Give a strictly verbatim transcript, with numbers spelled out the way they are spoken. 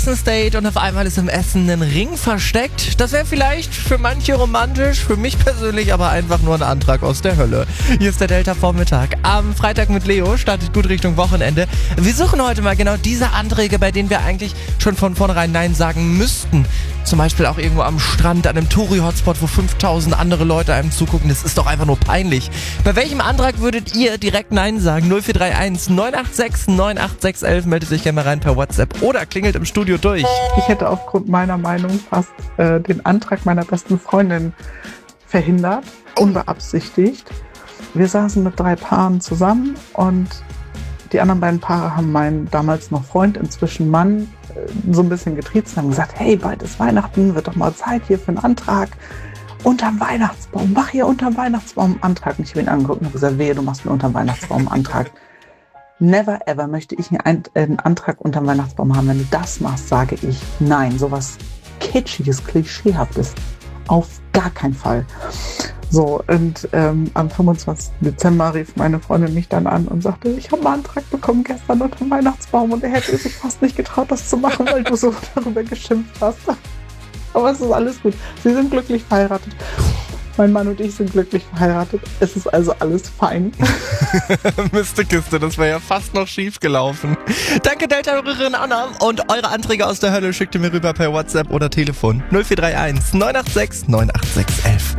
Date und auf einmal ist im Essen ein Ring versteckt. Das wäre vielleicht für manche romantisch, für mich persönlich aber einfach nur ein Antrag aus der Hölle. Hier ist der Delta-Vormittag. Am Freitag mit Leo startet gut Richtung Wochenende. Wir suchen heute mal genau diese Anträge, bei denen wir eigentlich schon von vornherein Nein sagen müssten. Zum Beispiel auch irgendwo am Strand, an einem Touri-Hotspot, wo fünftausend andere Leute einem zugucken. Das ist doch einfach nur peinlich. Bei welchem Antrag würdet ihr direkt Nein sagen? null vier drei eins neun acht sechs neun acht sechs eins eins meldet sich gerne mal rein per WhatsApp oder klingelt im Studio durch. Ich hätte aufgrund meiner Meinung fast äh, den Antrag meiner besten Freundin verhindert, unbeabsichtigt. Wir saßen mit drei Paaren zusammen und die anderen beiden Paare haben meinen damals noch Freund, inzwischen Mann, äh, so ein bisschen getriezt und haben gesagt, hey, bald ist Weihnachten, wird doch mal Zeit hier für einen Antrag. Unterm Weihnachtsbaum, mach hier unterm Weihnachtsbaum einen Antrag. Und ich habe ihn angeguckt und habe gesagt, wehe, du machst mir unterm Weihnachtsbaum einen Antrag. Never ever möchte ich einen, einen Antrag unterm Weihnachtsbaum haben. Wenn du das machst, sage ich nein. Sowas Kitschiges, Klischeehaftes. Auf gar keinen Fall. So, und ähm, am fünfundzwanzigsten Dezember rief meine Freundin mich dann an und sagte, ich habe einen Antrag bekommen gestern unter dem Weihnachtsbaum und er hätte sich fast nicht getraut, das zu machen, weil du so darüber geschimpft hast. Aber es ist alles gut. Sie sind glücklich verheiratet. Mein Mann und ich sind glücklich verheiratet. Es ist also alles fein. Miste Kiste, das wäre ja fast noch schief gelaufen. Danke Delta-Hörerin Anna und eure Anträge aus der Hölle schickt ihr mir rüber per WhatsApp oder Telefon null vier drei eins neun acht sechs neun acht sechs eins eins.